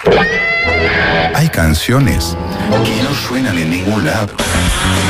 Hay canciones que no suenan en ningún lado.